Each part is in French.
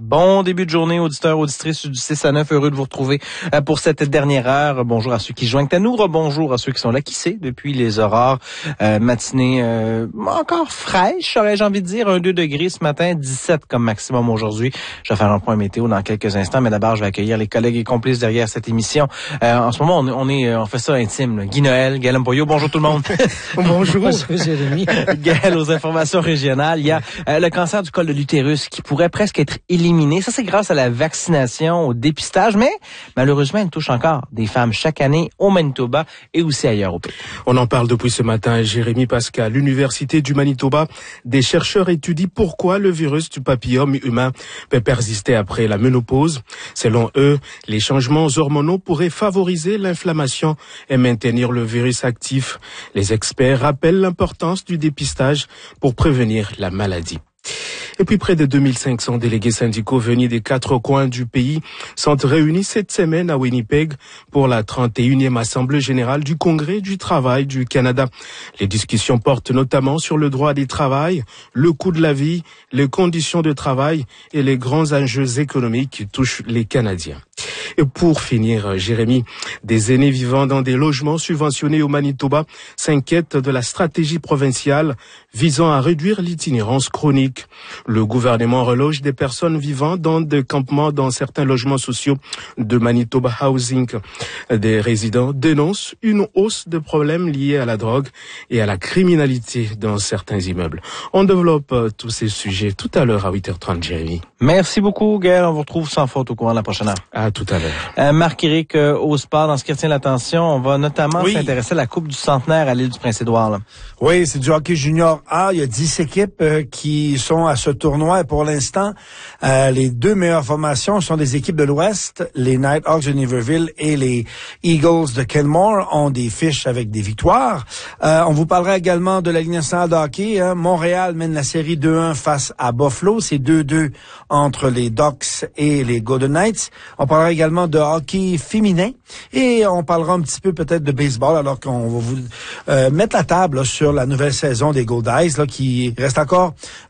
Bon début de journée, auditeurs, auditrices du 6 à 9. Heureux de vous retrouver pour cette dernière heure. Bonjour à ceux qui se joignent à nous. Bonjour à ceux qui sont là, qui sait, depuis les aurores matinées encore fraîches, aurais-je envie de dire. 1-2 degrés ce matin, 17 comme maximum aujourd'hui. Je vais faire un point météo dans quelques instants, mais d'abord, je vais accueillir les collègues et complices derrière cette émission. En ce moment, on fait ça intime. Là. Guy Noël, Gaël Mpoyo, bonjour tout le monde. Bonjour, Jérémy. Gaël, aux informations régionales. Il y a le cancer du col de l'utérus qui pourrait presque être éliminé. Ça, c'est grâce à la vaccination, au dépistage, mais malheureusement, il touche encore des femmes chaque année au Manitoba et aussi ailleurs au pays. On en parle depuis ce matin, Jérémy, parce qu'à l'Université du Manitoba, des chercheurs étudient pourquoi le virus du papillome humain peut persister après la ménopause. Selon eux, les changements hormonaux pourraient favoriser l'inflammation et maintenir le virus actif. Les experts rappellent l'importance du dépistage pour prévenir la maladie. Et puis près de 2500 délégués syndicaux venus des 4 coins du pays sont réunis cette semaine à Winnipeg pour la 31e Assemblée générale du Congrès du travail du Canada. Les discussions portent notamment sur le droit du travail, le coût de la vie, les conditions de travail et les grands enjeux économiques qui touchent les Canadiens. Et pour finir, Jérémy, des aînés vivant dans des logements subventionnés au Manitoba s'inquiètent de la stratégie provinciale visant à réduire l'itinérance chronique. Le gouvernement reloge des personnes vivant dans des campements dans certains logements sociaux de Manitoba Housing. Des résidents dénoncent une hausse de problèmes liés à la drogue et à la criminalité dans certains immeubles. On développe tous ces sujets tout à l'heure à 8h30, Jérémy. Merci beaucoup, Gaël. On vous retrouve sans faute au courant de la prochaine heure. À tout à l'heure. Marc-Éric, au sport, dans ce qui retient l'attention, on va notamment s'intéresser à la Coupe du Centenaire à l'île du Prince-Édouard. Oui, c'est du hockey junior A. Il y a 10 équipes qui sont à ce tournoi. Et pour l'instant, les 2 meilleures formations sont des équipes de l'Ouest. Les Nighthawks de Niverville et les Eagles de Kenmore ont des fiches avec des victoires. On vous parlera également de la Ligue nationale de hockey. Montréal mène la série 2-1 face à Buffalo. C'est 2-2 entre les Ducks et les Golden Knights. On parlera également de hockey féminin et on parlera un petit peu peut-être de baseball alors qu'on va vous mettre la table là, sur la nouvelle saison des Gold Eyes là, qui reste encore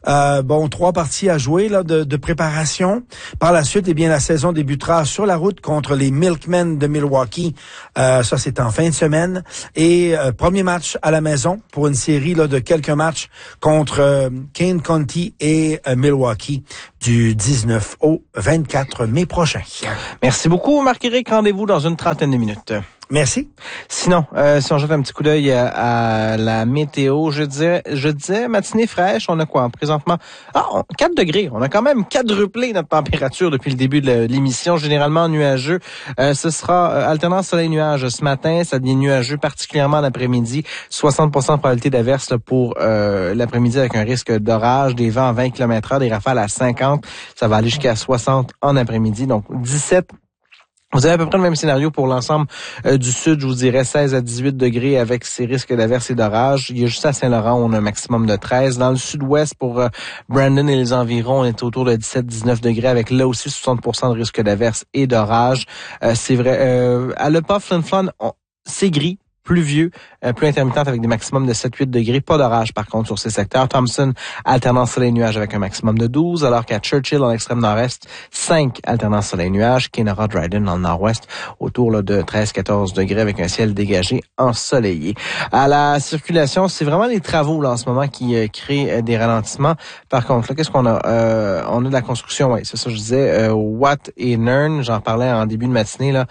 3 parties à jouer là, de préparation. Par la suite, la saison débutera sur la route contre les Milkmen de Milwaukee. Ça, c'est en fin de semaine. Et premier match à la maison pour une série là, de quelques matchs contre Kane County et Milwaukee du 19 au 24 mai prochain. Merci beaucoup, Marc-Éric. Rendez-vous dans une trentaine de minutes. Merci. Sinon, si on jette un petit coup d'œil à la météo, je disais matinée fraîche, on a quoi présentement? 4 degrés. On a quand même quadruplé notre température depuis le début de l'émission, généralement nuageux. Ce sera alternance soleil-nuage ce matin, ça devient nuageux particulièrement l'après-midi. 60% de probabilité d'averse pour l'après-midi avec un risque d'orage, des vents à 20 km/h, des rafales à 50. Ça va aller jusqu'à 60 en après-midi, donc 17. Vous avez à peu près le même scénario pour l'ensemble du sud, je vous dirais 16 à 18 degrés avec ces risques d'averse et d'orage. Il y a juste à Saint-Laurent où on a un maximum de 13. Dans le sud-ouest, pour Brandon et les environs, on est autour de 17-19 degrés avec là aussi 60% de risque d'averse et d'orage. C'est vrai. À Le Pas, Flin-Flon, c'est gris. Pluvieux, plus intermittente avec des maximums de 7-8 degrés. Pas d'orage, par contre, sur ces secteurs. Thompson, alternance soleil-nuage avec un maximum de 12, alors qu'à Churchill, dans l'extrême nord-est, 5 alternance soleil-nuage. Kenora, Dryden, dans le nord-ouest, autour là, de 13-14 degrés avec un ciel dégagé ensoleillé. À la circulation, c'est vraiment les travaux là en ce moment qui créent des ralentissements. Par contre, là, qu'est-ce qu'on a? On a de la construction, oui, c'est ça je disais. Watt et Nern, j'en parlais en début de matinée. Là.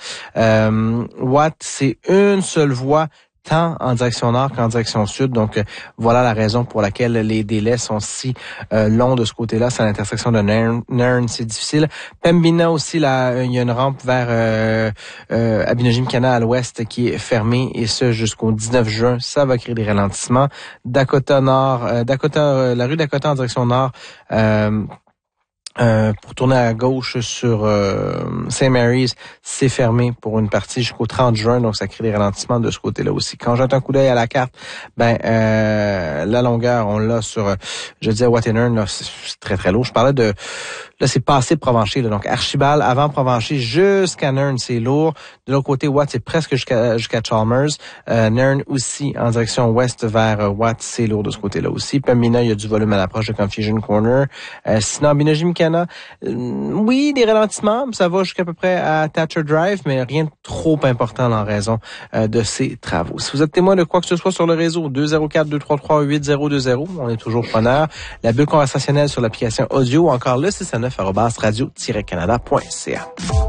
Watt, c'est une seule voie tant en direction nord qu'en direction sud. Donc, voilà la raison pour laquelle les délais sont si longs de ce côté-là. C'est à l'intersection de Nairn, c'est difficile. Pembina aussi, là, il y a une rampe vers Abinojim-Cana à l'ouest qui est fermée, et ce jusqu'au 19 juin. Ça va créer des ralentissements. Dakota Nord, la rue Dakota en direction nord, pour tourner à gauche sur St. Mary's, c'est fermé pour une partie jusqu'au 30 juin, donc ça crée des ralentissements de ce côté-là aussi. Quand jette un coup d'œil à la carte, la longueur, on l'a sur, je disais Watt and Earn, là, c'est très très lourd. Je parlais de Là, c'est passé Provencher. Là. Donc, Archibald, avant Provencher, jusqu'à Nairn, c'est lourd. De l'autre côté, Watts, c'est presque jusqu'à Chalmers. Nairn aussi, en direction ouest vers Watts, c'est lourd de ce côté-là aussi. Pembina, il y a du volume à l'approche de Confusion Corner. Sinon, Binogi-Mikana, oui, des ralentissements. Ça va jusqu'à peu près à Thatcher Drive, mais rien de trop important en raison de ces travaux. Si vous êtes témoin de quoi que ce soit sur le réseau, 204-233-8020, on est toujours preneur. La bulle conversationnelle sur l'application audio, encore le 619@radio-canada.ca.